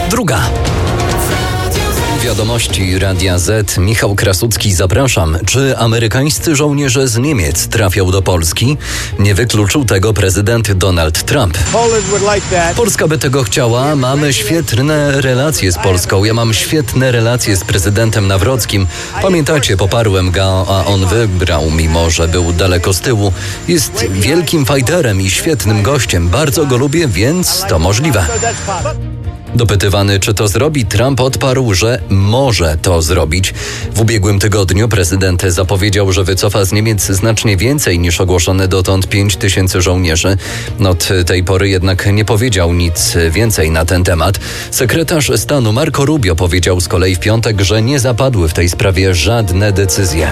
Druga. Wiadomości Radia Z. Michał Krasucki, zapraszam. Czy amerykańscy żołnierze z Niemiec trafią do Polski? Nie wykluczył tego prezydent Donald Trump. Polska by tego chciała. Mamy świetne relacje z Polską. Ja mam świetne relacje z prezydentem Nawrockim. Pamiętacie, poparłem go, a on wybrał, mimo że był daleko z tyłu. Jest wielkim fajterem i świetnym gościem. Bardzo go lubię, więc to możliwe. Dopytywany, czy to zrobi, Trump odparł, że może to zrobić. W ubiegłym tygodniu prezydent zapowiedział, że wycofa z Niemiec znacznie więcej niż ogłoszone dotąd 5000 żołnierzy. Od tej pory jednak nie powiedział nic więcej na ten temat. Sekretarz stanu Marco Rubio powiedział z kolei w piątek, że nie zapadły w tej sprawie żadne decyzje.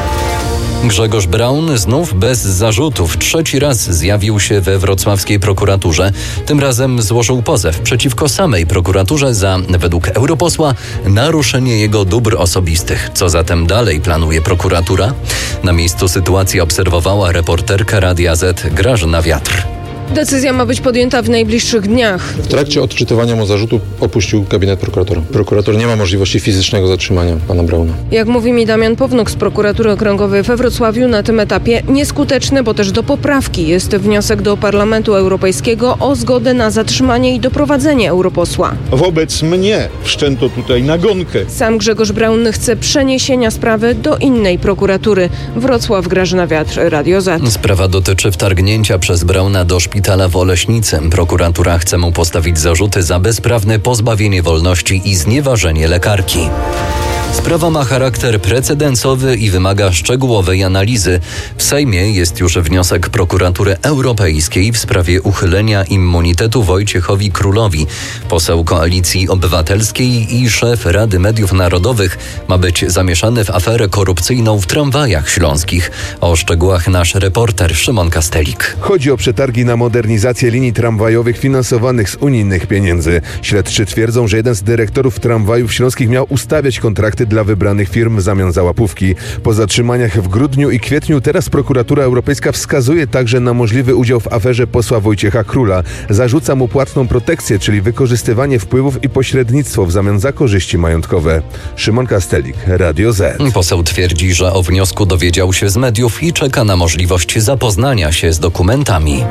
Grzegorz Braun znów bez zarzutów. Trzeci raz zjawił się we wrocławskiej prokuraturze. Tym razem złożył pozew przeciwko samej prokuraturze za, według europosła, naruszenie jego dóbr osobistych. Co zatem dalej planuje prokuratura? Na miejscu sytuacji obserwowała reporterka Radia Z Grażyna Wiatr. Decyzja ma być podjęta w najbliższych dniach. W trakcie odczytywania mu zarzutu opuścił gabinet prokuratora. Prokurator nie ma możliwości fizycznego zatrzymania pana Brauna. Jak mówi mi Damian Pownuk z prokuratury okręgowej we Wrocławiu, na tym etapie nieskuteczny, bo też do poprawki jest wniosek do Parlamentu Europejskiego o zgodę na zatrzymanie i doprowadzenie europosła. Wobec mnie wszczęto tutaj nagonkę. Sam Grzegorz Braun chce przeniesienia sprawy do innej prokuratury. Wrocław, Grażyna Wiatr, Radio Z. Sprawa dotyczy wtargnięcia przez Brauna do szpitala w Oleśnicy. Prokuratura chce mu postawić zarzuty za bezprawne pozbawienie wolności i znieważenie lekarki. Sprawa ma charakter precedensowy i wymaga szczegółowej analizy. W Sejmie jest już wniosek prokuratury europejskiej w sprawie uchylenia immunitetu Wojciechowi Królowi. Poseł Koalicji Obywatelskiej i szef Rady Mediów Narodowych ma być zamieszany w aferę korupcyjną w tramwajach śląskich. O szczegółach nasz reporter Szymon Kastelik. Chodzi o przetargi na modernizację linii tramwajowych finansowanych z unijnych pieniędzy. Śledczy twierdzą, że jeden z dyrektorów tramwajów śląskich miał ustawiać kontrakty dla wybranych firm w zamian za łapówki. Po zatrzymaniach w grudniu i kwietniu teraz prokuratura europejska wskazuje także na możliwy udział w aferze posła Wojciecha Króla. Zarzuca mu płatną protekcję, czyli wykorzystywanie wpływów i pośrednictwo w zamian za korzyści majątkowe. Szymon Kastelik, Radio Z. Poseł twierdzi, że o wniosku dowiedział się z mediów i czeka na możliwość zapoznania się z dokumentami.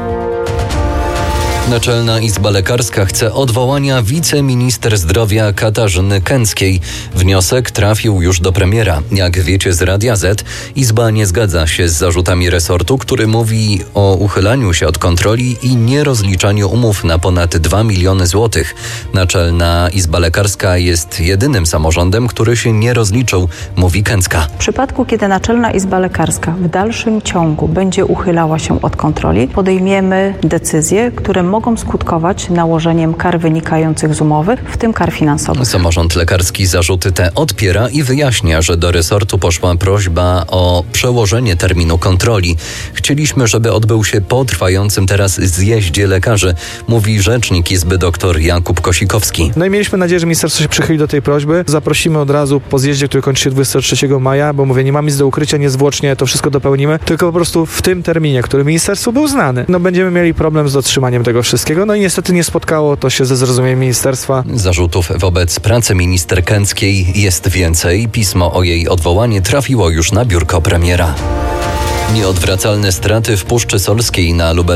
Naczelna Izba Lekarska chce odwołania wiceminister zdrowia Katarzyny Kęckiej. Wniosek trafił już do premiera. Jak wiecie z Radia Z, Izba nie zgadza się z zarzutami resortu, który mówi o uchylaniu się od kontroli i nierozliczaniu umów na ponad 2 miliony złotych. Naczelna Izba Lekarska jest jedynym samorządem, który się nie rozliczył, mówi Kęcka. W przypadku, kiedy Naczelna Izba Lekarska w dalszym ciągu będzie uchylała się od kontroli, podejmiemy decyzje, które mogą skutkować nałożeniem kar wynikających z umowy, w tym kar finansowych. Samorząd lekarski zarzuty te odpiera i wyjaśnia, że do resortu poszła prośba o przełożenie terminu kontroli. Chcieliśmy, żeby odbył się po trwającym teraz zjeździe lekarzy, mówi rzecznik Izby dr Jakub Kosikowski. No i mieliśmy nadzieję, że ministerstwo się przychyli do tej prośby. Zaprosimy od razu po zjeździe, który kończy się 23 maja, bo mówię, nie mamy nic do ukrycia, niezwłocznie to wszystko dopełnimy, tylko po prostu w tym terminie, który ministerstwu był znany. No będziemy mieli problem z dotrzymaniem tego wszystkiego. No i niestety nie spotkało to się ze zrozumieniem ministerstwa. Zarzutów wobec pracy minister Kęckiej jest więcej. Pismo o jej odwołanie trafiło już na biurko premiera. Nieodwracalne straty w Puszczy Solskiej na Lubelskim